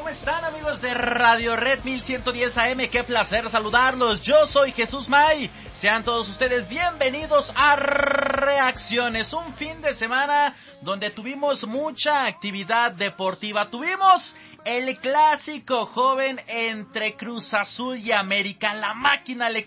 ¿Cómo están, amigos de Radio Red 1110 AM? Qué placer saludarlos. Yo soy Jesús May. Sean todos ustedes bienvenidos a Reacciones, un fin de semana donde tuvimos mucha actividad deportiva. Tuvimos el clásico joven entre Cruz Azul y América. La máquina le